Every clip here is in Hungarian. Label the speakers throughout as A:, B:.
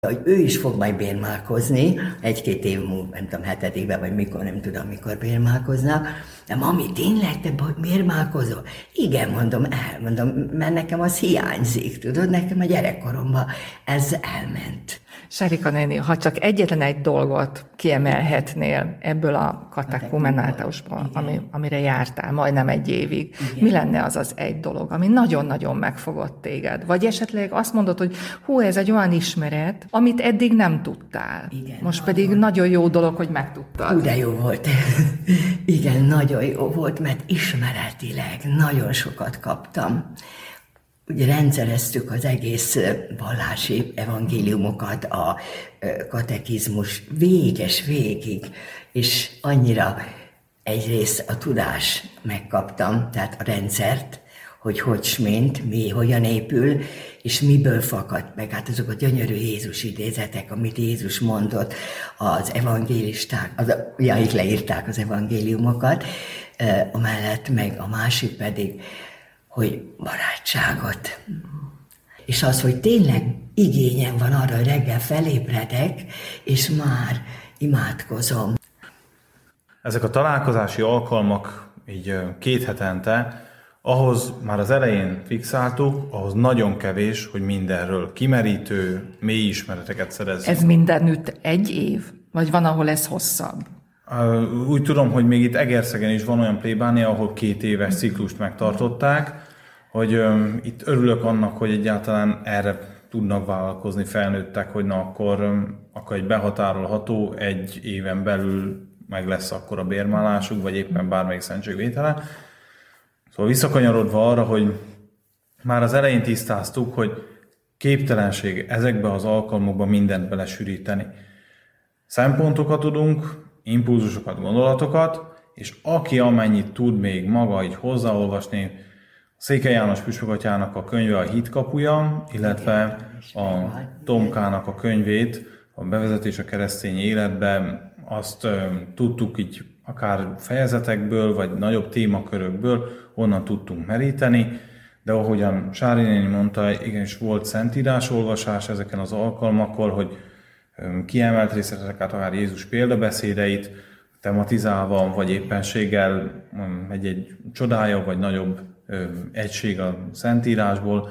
A: hogy ő is fog majd bérmálkozni, egy-két év múlva, nem tudom, hetedikben, vagy mikor, nem tudom, mikor bérmálkoznak. De mami, tényleg te bérmálkozol? Igen, mondom, mert nekem az hiányzik, tudod, nekem a gyerekkoromban ez elment.
B: Sárika néni, ha csak egyetlen egy dolgot kiemelhetnél ebből a katekumenátusból, amire jártál majdnem egy évig, igen. Mi lenne az az egy dolog, ami nagyon-nagyon megfogott téged? Vagy esetleg azt mondod, hogy hú, ez egy olyan ismeret, amit eddig nem tudtál. Igen, most pedig nagyon jó dolog, hogy megtudtad.
A: Hú, de jó volt. Igen, nagyon jó volt, mert ismeretileg nagyon sokat kaptam. Ugye rendszereztük az egész vallási evangéliumokat, a katekizmus végig, és annyira egyrészt a tudás megkaptam, tehát a rendszert, hogy mint, mi, hogyan épül, és miből fakadt meg. Hát azok a gyönyörű Jézus idézetek, amit Jézus mondott, az evangélisták, akik leírták az evangéliumokat, amellett meg a másik pedig, hogy barátságot. És az, hogy tényleg igényem van arra, hogy reggel felébredek, és már imádkozom.
C: Ezek a találkozási alkalmak így 2 hetente, ahhoz már az elején fixáltuk, ahhoz nagyon kevés, hogy mindenről kimerítő, mély ismereteket szerezzünk.
B: Ez mindenütt 1 év? Vagy van, ahol ez hosszabb?
C: Úgy tudom, hogy még itt Egerszegen is van olyan plébánia, ahol 2 éves ciklust megtartották, hogy itt örülök annak, hogy egyáltalán erre tudnak vállalkozni felnőttek, hogy na akkor egy behatárolható 1 éven belül meg lesz akkor a bérmálásuk, vagy éppen bármelyik szentségvétele. Szóval visszakanyarodva arra, hogy már az elején tisztáztuk, hogy képtelenség ezekbe az alkalmakba mindent belesűríteni. Szempontokat tudunk, impulzusokat, gondolatokat, és aki amennyit tud még maga így hozzáolvasni, Székely János püspökatyának a könyve a Hitkapuja, illetve a Tomkának a könyvét, a Bevezetés a keresztény életbe, azt tudtuk így akár fejezetekből, vagy nagyobb témakörökből, onnan tudtunk meríteni, de ahogyan Sári néni mondta, igenis volt szentírásolvasás ezeken az alkalmakkor, hogy kiemelt részleteket, akár Jézus példabeszédeit tematizálva, vagy éppenséggel egy csodája, vagy nagyobb egység a Szentírásból,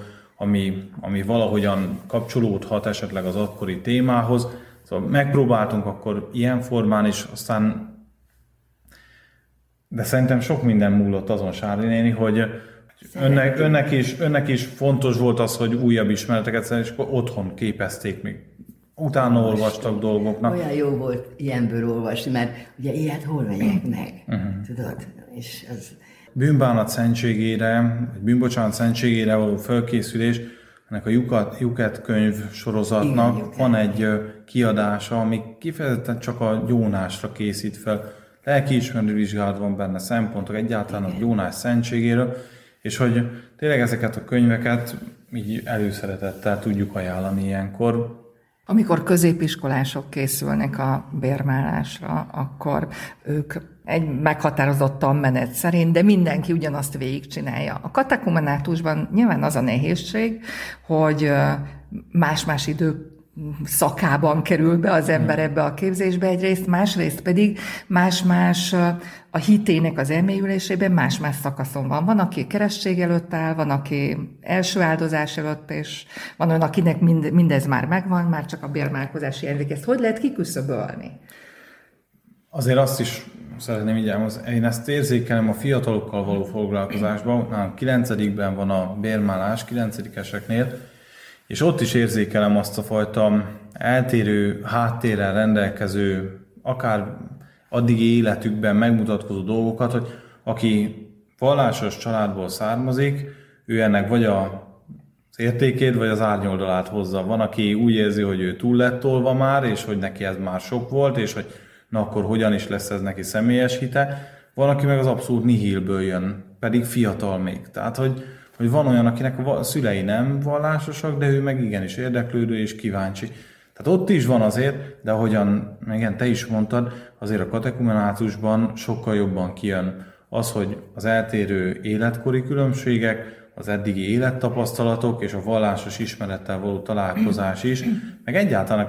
C: ami valahogyan kapcsolódhat esetleg az akkori témához. Szóval megpróbáltunk akkor ilyen formán is, aztán de szerintem sok minden múlott azon, Sári néni, hogy önnek is fontos volt az, hogy újabb ismereteket szerint, és akkor otthon képezték még. Utána olvastak dolgoknak.
A: Olyan jó volt ilyenből olvasni, mert ugye ilyet hol megyek meg, tudod? És az...
C: Bűnbánat szentségére, vagy bűnbocsánat szentségére való felkészülés, ennek a Juket könyv sorozatnak igen, van egy kiadása, ami kifejezetten csak a gyónásra készít fel. Lelkiismerő vizsgálat van benne, szempontok egyáltalán a gyónás szentségéről, és hogy tényleg ezeket a könyveket így előszeretettel tudjuk ajánlani ilyenkor.
B: Amikor középiskolások készülnek a bérmálásra, akkor ők egy meghatározott tanmenet szerint, de mindenki ugyanazt végigcsinálja. A katekumenátusban nyilván az a nehézség, hogy más-más idő szakában kerül be az ember ebbe a képzésbe egyrészt, másrészt pedig más-más a hitének az elmélyülésében más-más szakaszon van. Van, aki keresztség előtt áll, van, aki első áldozás előtt, és van olyan, akinek mindez már megvan, már csak a bérmálkozási emlék. Ezt hogy lehet kiküszöbölni?
C: Azért azt is szeretném így elmondani, én ezt érzékelem a fiatalokkal való foglalkozásban, nálam 9-ben van a bérmálás, 9-eseknél, és ott is érzékelem azt a fajta eltérő háttérrel rendelkező, akár addigi életükben megmutatkozó dolgokat, hogy aki vallásos családból származik, ő ennek vagy az értékét, vagy az árnyoldalát hozza. Van, aki úgy érzi, hogy ő túl lett tolva már, és hogy neki ez már sok volt, és hogy na akkor hogyan is lesz ez neki személyes hite. Van, aki meg az abszolút nihilből jön, pedig fiatal még. Tehát, hogy van olyan, akinek a szülei nem vallásosak, de ő meg igenis érdeklődő és kíváncsi. Tehát ott is van azért, de ahogyan igen, te is mondtad, azért a katekumenátusban sokkal jobban kijön az, hogy az eltérő életkori különbségek, az eddigi élettapasztalatok és a vallásos ismerettel való találkozás is, meg egyáltalán